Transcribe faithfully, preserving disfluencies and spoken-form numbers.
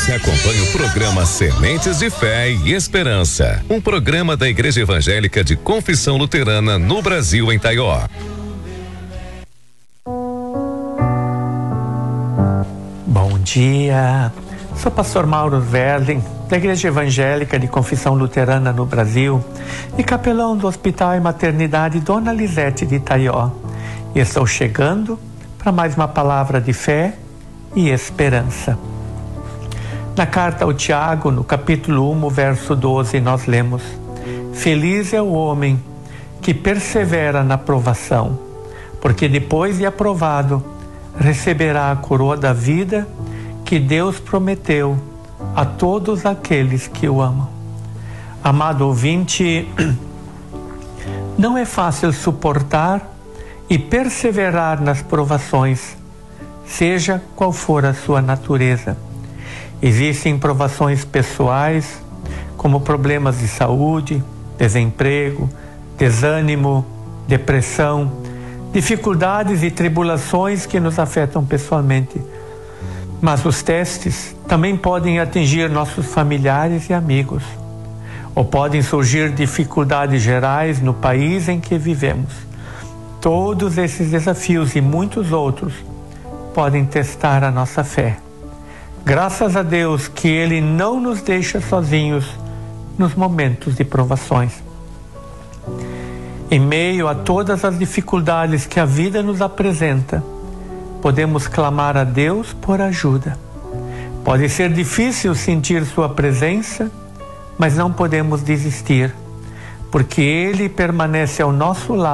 Você acompanha o programa Sementes de Fé e Esperança, um programa da Igreja Evangélica de Confissão Luterana no Brasil, em Taió. Bom dia, sou pastor Mauro Verling, da Igreja Evangélica de Confissão Luterana no Brasil e capelão do Hospital e Maternidade Dona Lisete de Taió. E estou chegando para mais uma palavra de fé e esperança. Na carta ao Tiago, no capítulo um, verso doze, nós lemos: Feliz é o homem que persevera na provação, porque depois de aprovado, receberá a coroa da vida que Deus prometeu a todos aqueles que o amam. Amado ouvinte, não é fácil suportar e perseverar nas provações, seja qual for a sua natureza. Existem provações pessoais, como problemas de saúde, desemprego, desânimo, depressão, dificuldades e tribulações que nos afetam pessoalmente. Mas os testes também podem atingir nossos familiares e amigos, ou podem surgir dificuldades gerais no país em que vivemos. Todos esses desafios e muitos outros podem testar a nossa fé. Graças a Deus que Ele não nos deixa sozinhos nos momentos de provações. Em meio a todas as dificuldades que a vida nos apresenta, podemos clamar a Deus por ajuda. Pode ser difícil sentir Sua presença, mas não podemos desistir, porque Ele permanece ao nosso lado